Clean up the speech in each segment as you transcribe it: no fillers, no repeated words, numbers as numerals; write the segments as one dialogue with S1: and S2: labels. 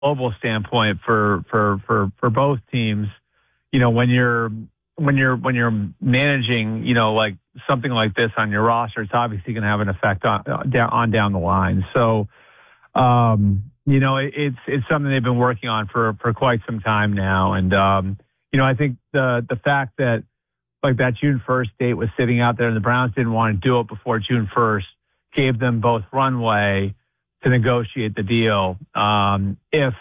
S1: global standpoint for both teams, when you're managing, like something like this on your roster, it's obviously going to have an effect on down the line. So, it's something they've been working on for quite some time now. And, I think the fact that like that June 1st date was sitting out there and the Browns didn't want to do it before June 1st gave them both runway to negotiate the deal. If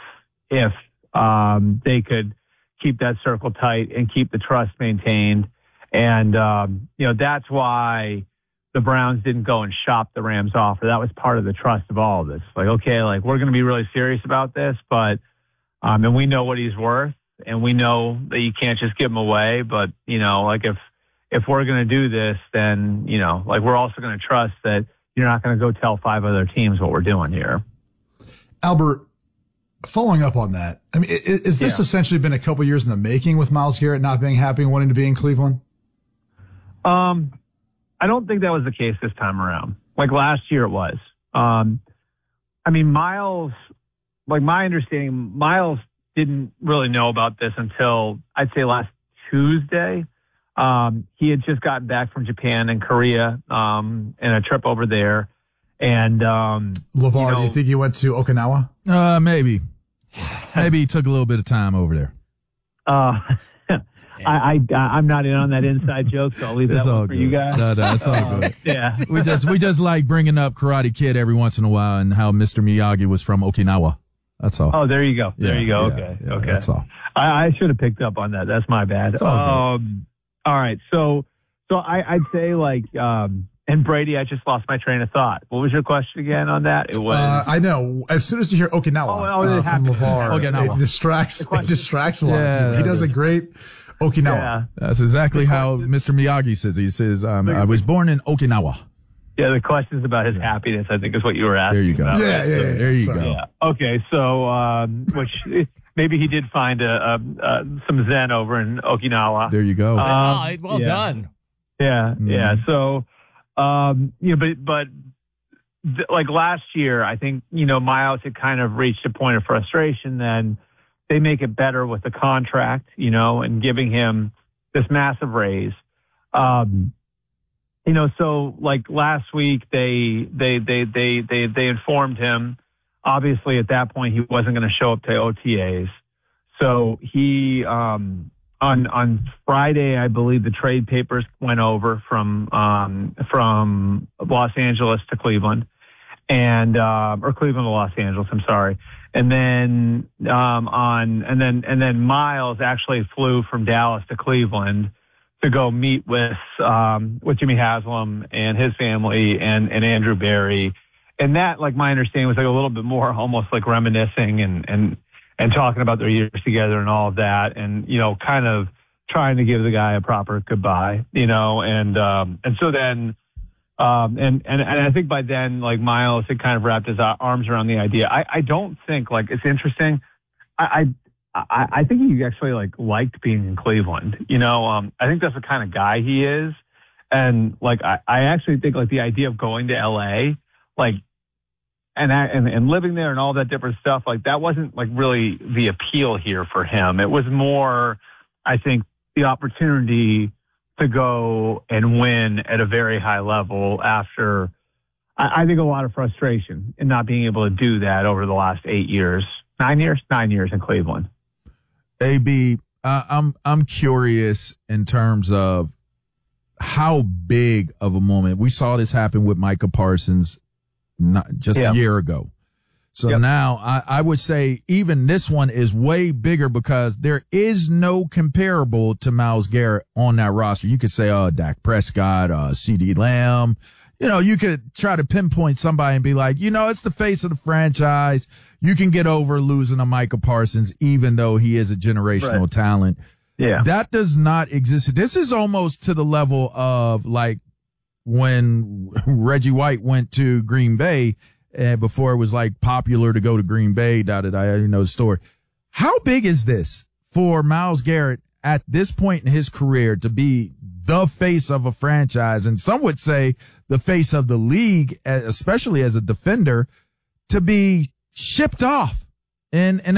S1: they could keep that circle tight and keep the trust maintained. And, that's why the Browns didn't go and shop the Rams offer. That was part of the trust of all of this. Like, okay, like we're going to be really serious about this, but, and we know what he's worth and we know that you can't just give him away. But, like if we're going to do this, then, like we're also going to trust that you're not going to go tell 5 other teams what we're doing here.
S2: Albert, following up on that, I mean, is this essentially been a couple years in the making with Myles Garrett not being happy and wanting to be in Cleveland?
S1: I don't think that was the case this time around. Like last year it was. Myles, like my understanding, Myles didn't really know about this until I'd say last Tuesday. He had just gotten back from Japan and Korea, and a trip over there. And,
S2: LeVar, do you think he went to Okinawa?
S3: Maybe he took a little bit of time over there.
S1: I'm not in on that inside joke, so I'll leave that one for you guys.
S3: No, it's all good.
S1: Yeah.
S3: We just like bringing up Karate Kid every once in a while and how Mr. Miyagi was from Okinawa. That's all.
S1: Oh, there you go. There you go.
S3: Yeah,
S1: Okay.
S3: That's all.
S1: I should have picked up on that. That's my bad. All right. So I'd say like, and Brady, I just lost my train of thought. What was your question again on that? It was.
S2: I know. As soon as you hear Okinawa from LeVar, it distracts a lot of people. He does a great Okinawa.
S1: Yeah.
S3: That's exactly how Mr. Miyagi says. He says, I was born in Okinawa.
S1: Yeah, the question's about his happiness, I think is what you were asking.
S3: There you go.
S1: About,
S2: yeah,
S1: right?
S3: There you go.
S1: Yeah. Okay, so, which maybe he did find some zen over in Okinawa.
S3: There you go.
S4: Well done.
S1: Yeah, yeah. So, but like last year, I think, Myles had kind of reached a point of frustration. Then they make it better with the contract, and giving him this massive raise. So like last week they informed him, obviously at that point he wasn't going to show up to OTAs. So he, on Friday, I believe the trade papers went over from Los Angeles to Cleveland or Cleveland to Los Angeles. I'm sorry. And then, Myles actually flew from Dallas to Cleveland to go meet with Jimmy Haslam and his family and Andrew Berry. And that, like my understanding, was like a little bit more almost like reminiscing and talking about their years together and all of that. And, kind of trying to give the guy a proper goodbye, and so then, and I think by then, like Myles had kind of wrapped his arms around the idea. I don't think like it's interesting. I think he actually liked being in Cleveland. I think that's the kind of guy he is. And like, I actually think like the idea of going to LA, like, and living there and all that different stuff, like that wasn't like really the appeal here for him. It was more, I think, the opportunity to go and win at a very high level after, I think, a lot of frustration in not being able to do that over the last 9 years in Cleveland.
S3: AB, I'm curious in terms of how big of a moment we saw this happen with Micah Parsons a year ago. So now I would say even this one is way bigger because there is no comparable to Myles Garrett on that roster. You could say, Dak Prescott, CeeDee Lamb. You could try to pinpoint somebody and be like, it's the face of the franchise. You can get over losing a Micah Parsons, even though he is a generational talent.
S1: Yeah.
S3: That does not exist. This is almost to the level of like when Reggie White went to Green Bay before it was like popular to go to Green Bay, you know the story. How big is this for Myles Garrett at this point in his career to be the face of a franchise? And some would say the face of the league, especially as a defender, to be shipped off And